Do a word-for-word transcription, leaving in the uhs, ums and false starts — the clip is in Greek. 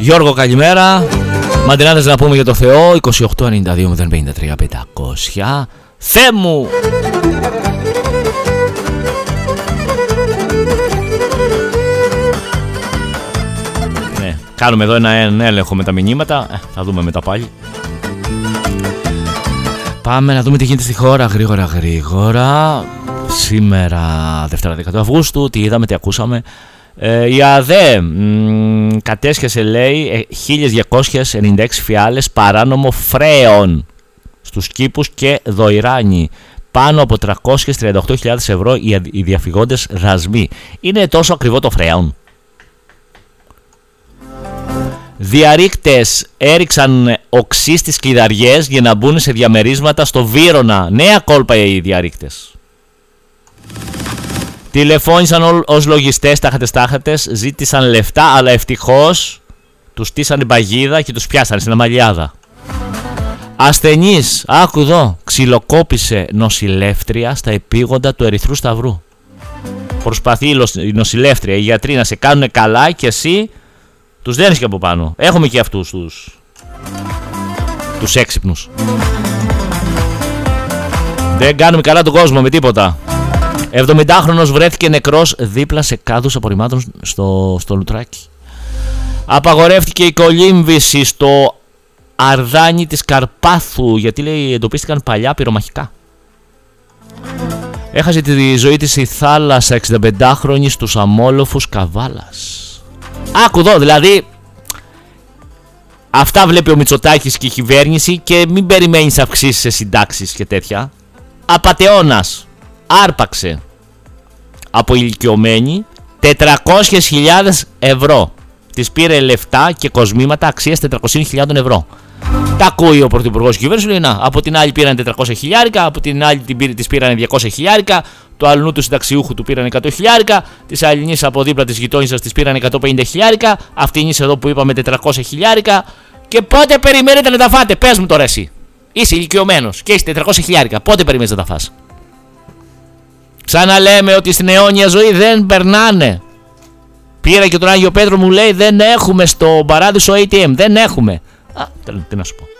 Γιώργο, καλημέρα. Μαντινάδες να πούμε για το Θεό. είκοσι οκτώ ενενήντα δύο μηδέν πενήντα τρία πεντακόσια. Θεέ μου! Ναι, κάνουμε εδώ ένα έλεγχο με τα μηνύματα. ε, Θα δούμε μετά πάλι. Πάμε να δούμε τι γίνεται στη χώρα γρήγορα γρήγορα. Σήμερα Δευτέρα δέκατο Αυγούστου. Τι είδαμε, τι ακούσαμε. Ε, η ΑΔΕ μ, κατέσχεσε, λέει, χίλιες διακόσιες ενενήντα έξι φιάλες παράνομο φρέων στους κήπους και Δοϊράνη. Πάνω από τριακόσιες τριάντα οκτώ χιλιάδες ευρώ οι, οι διαφυγόντες δασμοί. Είναι τόσο ακριβό το φρέον? Διαρρήκτες έριξαν οξύ στις κλειδαριές για να μπουν σε διαμερίσματα στο Βύρωνα. Νέα κόλπα οι διαρρήκτες. Τηλεφώνησαν ως λογιστές τάχατες-τάχατες, ζήτησαν λεφτά, αλλά ευτυχώς τους στήσανε παγίδα και τους πιάσανε στην αμαλιάδα. Ασθενής, άκου εδώ, ξυλοκόπησε νοσηλεύτρια στα επίγοντα του Ερυθρού Σταυρού. Προσπαθεί η νοσηλεύτρια, οι γιατροί να σε κάνουν καλά και εσύ τους δένεις και από πάνω. Έχουμε και αυτούς τους, τους έξυπνους. Δεν κάνουμε καλά τον κόσμο με τίποτα. εβδομηντάχρονος βρέθηκε νεκρός δίπλα σε κάδους απορριμμάτων στο, στο Λουτράκι. Απαγορεύτηκε η κολύμβηση στο Αρδάνι της Καρπάθου, γιατί, λέει, εντοπίστηκαν παλιά πυρομαχικά. Έχασε τη ζωή της η θάλασσα εξηνταπεντάχρονη στους αμόλοφους Καβάλας. Άκου εδώ, δηλαδή αυτά βλέπει ο Μητσοτάκης και η κυβέρνηση και μην περιμένεις αυξήσεις σε συντάξεις και τέτοια. Απατεώνας άρπαξε από ηλικιωμένη τετρακόσιες χιλιάδες ευρώ. Της πήρε λεφτά και κοσμήματα αξίας τετρακόσιες χιλιάδες ευρώ. Τα ακούει ο πρωθυπουργός κυβέρνηση, λέει να, από την άλλη πήραν τετρακόσια χιλιάρικα, από την άλλη της πήραν διακόσια χιλιάρικα, του αλλού του συνταξιούχου του πήραν εκατό χιλιάρικα, της αλληνής από δίπλα της γειτόνισσας της πήραν εκατόν πενήντα χιλιάρικα, αυτήν εδώ που είπαμε τετρακόσια χιλιάρικα. Και πότε περιμένετε να τα φάτε, πες μου τώρα εσύ. Είσαι ηλικιωμένος και είσαι τετρακόσια χιλιάρικα, πότε περιμένεις να τα φας? Ξαναλέμε ότι στην αιώνια ζωή δεν περνάνε. Πήρα και τον Άγιο Πέτρο, μου λέει δεν έχουμε στο παράδεισο έι τι εμ, δεν έχουμε. Α, τι να σου πω.